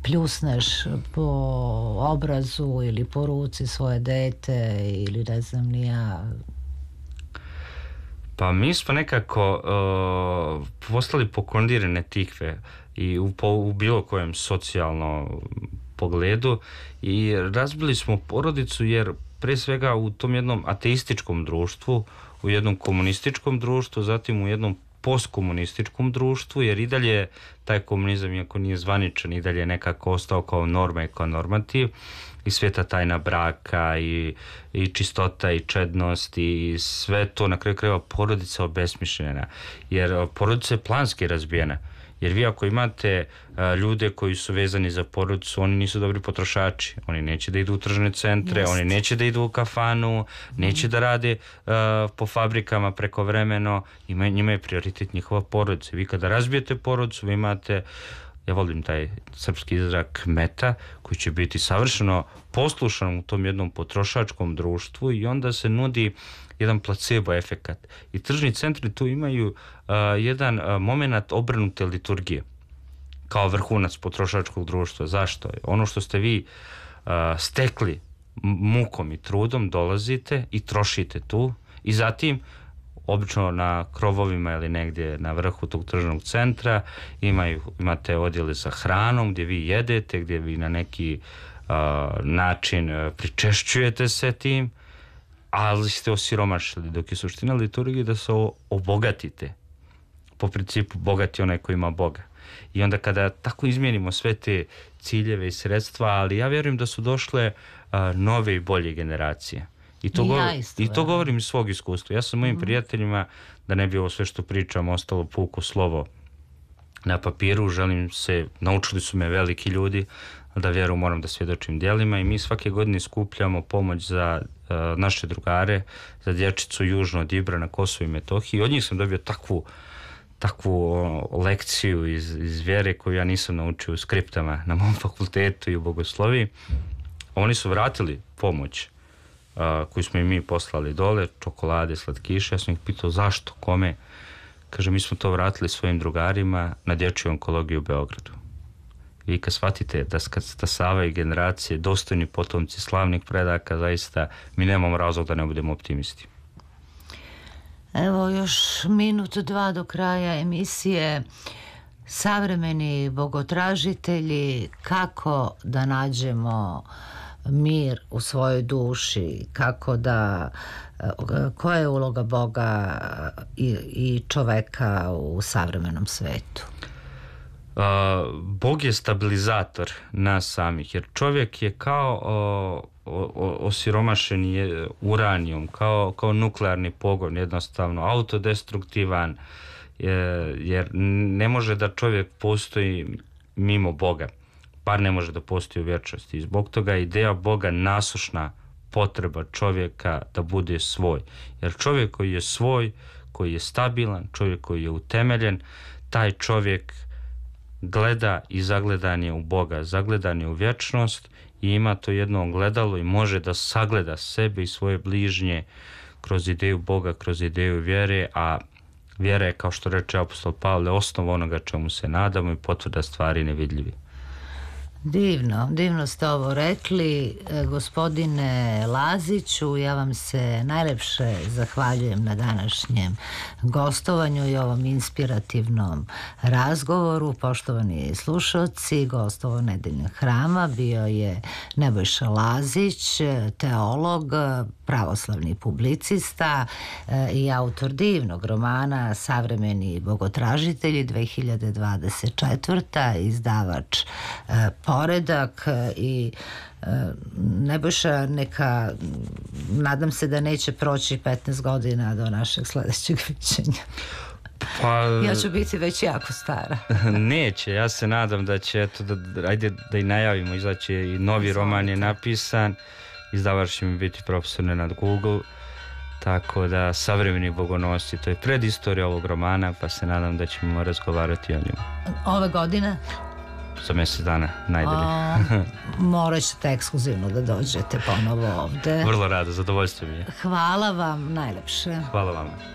pljusneš po obrazu ili po ruci svoje dete ili ne znam ni ja? Pa mi smo nekako postali pokondirane tikve i u bilo kojem socijalnom pogledu i razbili smo porodicu jer pre svega u tom jednom ateističkom društvu, u jednom komunističkom društvu, zatim u jednom postkomunističkom društvu, jer i dalje taj komunizam, iako nije zvaničan, i dalje je nekako ostao kao norma i kao normativ, i sveta tajna braka i čistota i čednost i sve to, na kraju krajeva porodica obesmišljena, jer porodica je planski razbijena. Jer vi ako imate ljude koji su vezani za porodicu, oni nisu dobri potrošači. Oni neće da idu u tržne centre, oni neće da idu u kafanu, neće da rade po fabrikama prekovremeno. Njima je prioritet njihova porodica. Vi kada razbijete porodicu, vi imate, ja volim taj srpski izraz, kmeta, koji će biti savršeno poslušan u tom jednom potrošačkom društvu i onda se nudi jedan placebo efekat. I tržni centri tu imaju jedan moment obrnute liturgije kao vrhunac potrošačkog društva. Zašto? Ono što ste vi stekli mukom i trudom, dolazite i trošite tu i zatim obično na krovovima ili negdje na vrhu tog tržnog centra imate odjele za hranom gdje vi jedete, gdje vi na neki način pričešćujete se tim, ali ste osiromašili, dok je suština liturgije da se obogatite. Po principu bogati onaj koji ima Boga. I onda kada tako izmijenimo sve te ciljeve i sredstva, ali ja vjerujem da su došle nove i bolje generacije. I to govorim iz svog iskustva. Ja sam mojim prijateljima, da ne bi ovo sve što pričam ostalo puko slovo na papiru, naučili su me veliki ljudi, da vjerujem moram da svjedočim djelima i mi svake godine skupljamo pomoć za naše drugare, za dječicu južno od Ibra na Kosovu i Metohiji. I od njih sam dobio takvu lekciju iz vjere koju ja nisam naučio u skriptama na mom fakultetu i u bogosloviji. Oni su vratili pomoć koju smo i mi poslali dole, čokolade, slatkiše. Ja sam ih pitao zašto, kome. Kaže, mi smo to vratili svojim drugarima na dječju onkologiju u Beogradu. Vi kad shvatite da stasavaju generacije, dostojni potomci slavnih predaka, zaista mi nemamo razlog da ne budemo optimisti. Evo još minut, dva do kraja emisije. Savremeni bogotražitelji, kako da nađemo mir u svojoj duši, koja je uloga Boga i čoveka u savremenom svetu? Bog je stabilizator nas samih, jer čovjek je kao osiromašen uranijom, kao nuklearni pogon, jednostavno autodestruktivan, jer ne može da čovjek postoji mimo Boga, bar ne može da postoji u vječnosti. I zbog toga je ideja Boga nasušna potreba čovjeka da bude svoj. Jer čovjek koji je svoj, koji je stabilan, čovjek koji je utemeljen, taj čovjek gleda i zagledan je u Boga, zagledan je u vječnost i ima to jedno ogledalo i može da sagleda sebe i svoje bližnje kroz ideju Boga, kroz ideju vjere, a vjera je, kao što reče apostol Pavle, osnov onoga čemu se nadamo i potvrda stvari nevidljivi. Divno ste ovo rekli, gospodine Laziću. Ja vam se najlepše zahvaljujem na današnjem gostovanju i ovom inspirativnom razgovoru. Poštovani slušalci, gost ovog nedeljnog hrama bio je Nebojša Lazić, teolog, pravoslavni publicista i autor divnog romana Savremeni bogotražitelji 2024. izdavač Poredak. I Nebojša, nadam se da neće proći 15 godina do našeg sljedećeg viđenja. Ja ću biti već jako stara. Neće, ja se nadam da će, ajde da i najavimo, izaći i novi roman je napisan, izdavač će mi biti profesor Nenad Google, tako da Savremeni bogonosci, to je predistorija ovog romana, pa se nadam da ćemo razgovarati o njemu. Ove godine? Za mjesec dana, najdalje. Morat ćete ekskluzivno da dođete ponovo ovde. Vrlo rado, zadovoljstvo mi je. Hvala vam najlepše. Hvala vam.